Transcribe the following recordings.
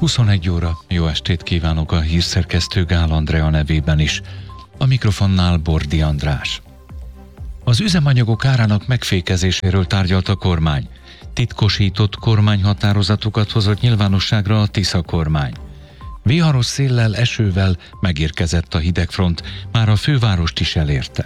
21 óra, jó estét kívánok a hírszerkesztő Gál Andrea nevében is. A mikrofonnál Bordi András. Az üzemanyagok árának megfékezéséről tárgyalt a kormány. Titkosított kormányhatározatokat hozott nyilvánosságra a Tisza kormány. Viharos széllel, esővel megérkezett a hidegfront, már a fővárost is elérte.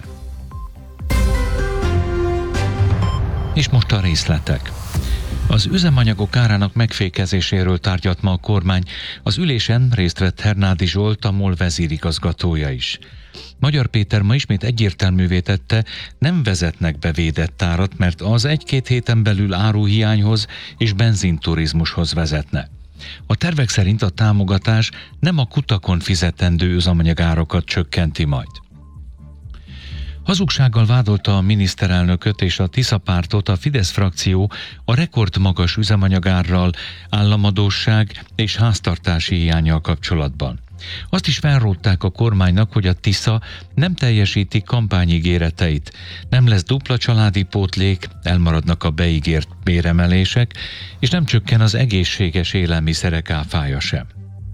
És most a részletek. Az üzemanyagok árának megfékezéséről tárgyalt ma a kormány. Az ülésen részt vett Hernádi Zsolt, a MOL vezérigazgatója is. Magyar Péter ma ismét egyértelművé tette, nem vezetnek be védett árat, mert az 1-2 héten belül áruhiányhoz és benzinturizmushoz vezetne. A tervek szerint a támogatás nem a kutakon fizetendő üzemanyagárakat csökkenti majd. Hazugsággal vádolta a miniszterelnököt és a Tisza pártot a Fidesz frakció a rekordmagas üzemanyagárral, államadósság és háztartási hiánnyal kapcsolatban. Azt is felrótták a kormánynak, hogy a Tisza nem teljesíti kampányígéreteit, nem lesz dupla családi pótlék, elmaradnak a beígért béremelések, és nem csökken az egészséges élelmiszerek áfája sem.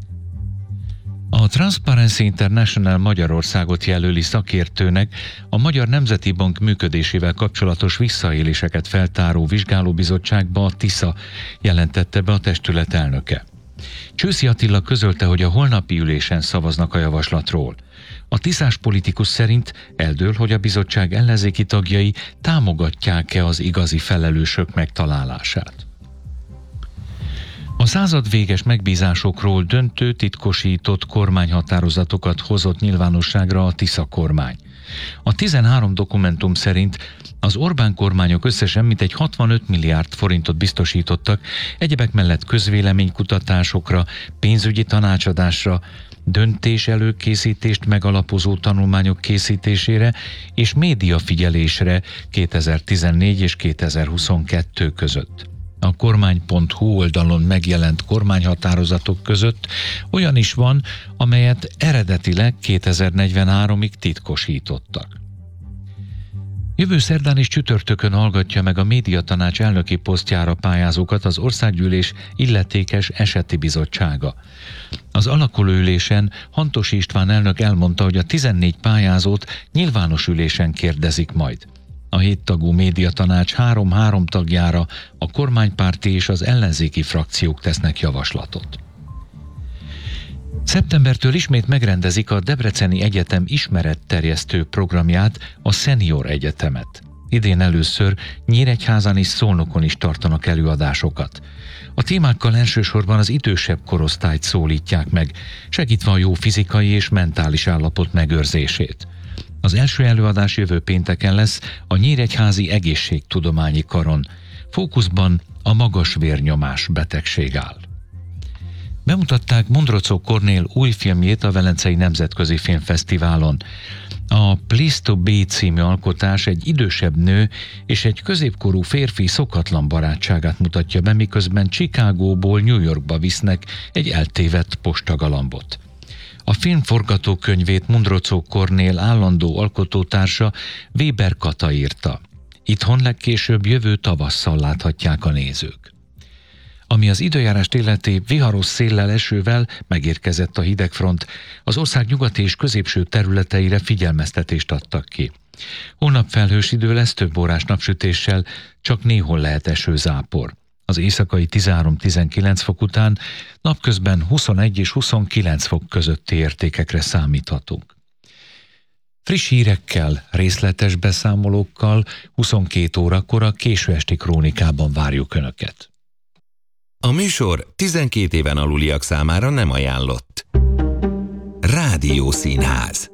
A Transparency International Magyarországot jelöli szakértőnek a Magyar Nemzeti Bank működésével kapcsolatos visszaéléseket feltáró vizsgálóbizottságba a Tisza, jelentette be a testület elnöke. Csőszi Attila közölte, hogy a holnapi ülésen szavaznak a javaslatról. A tiszás politikus szerint eldől, hogy a bizottság ellenzéki tagjai támogatják-e az igazi felelősök megtalálását. A századvéges megbízásokról döntő titkosított kormányhatározatokat hozott nyilvánosságra a Tisza kormány. A 13 dokumentum szerint az Orbán kormányok összesen mintegy 65 milliárd forintot biztosítottak, egyebek mellett közvéleménykutatásokra, pénzügyi tanácsadásra, döntés előkészítést megalapozó tanulmányok készítésére és médiafigyelésre 2014 és 2022 között. A kormány.hu oldalon megjelent kormányhatározatok között olyan is van, amelyet eredetileg 2043-ig titkosítottak. Jövő szerdán és csütörtökön hallgatja meg a médiatanács elnöki posztjára pályázókat az Országgyűlés illetékes eseti bizottsága. Az alakuló ülésen Hantos István elnök elmondta, hogy a 14 pályázót nyilvános ülésen kérdezik majd. A 7 tagú médiatanács 3 tagjára a kormánypárti és az ellenzéki frakciók tesznek javaslatot. Szeptembertől ismét megrendezik a Debreceni Egyetem ismeretterjesztő programját, a Senior Egyetemet. Idén először Nyíregyházán és Szolnokon is tartanak előadásokat. A témákkal elsősorban az idősebb korosztályt szólítják meg, segítve a jó fizikai és mentális állapot megőrzését. Az első előadás jövő pénteken lesz a Nyíregyházi Egészségtudományi Karon. Fókuszban a magas vérnyomás betegség áll. Bemutatták Mondrocó Kornél új filmjét a Velencei Nemzetközi Filmfesztiválon. A Place to Be című alkotás egy idősebb nő és egy középkorú férfi szokatlan barátságát mutatja be, miközben Chicagóból New Yorkba visznek egy eltévedt postagalambot. A film forgatókönyvét Mondrocó Kornél állandó alkotótársa Weber Kata írta. Itthon legkésőbb jövő tavasszal láthatják a nézők. Ami az időjárást illeti, viharos széllel, esővel megérkezett a hidegfront, az ország nyugati és középső területeire figyelmeztetést adtak ki. Holnap felhős idő lesz, több órás napsütéssel, csak néhol lehet esőzápor. Az éjszakai 13-19 fok után napközben 21 és 29 fok közötti értékekre számíthatunk. Friss hírekkel, részletes beszámolókkal 22 órakor a késő esti krónikában várjuk Önöket. A műsor 12 éven aluliak számára nem ajánlott. Rádiószínház.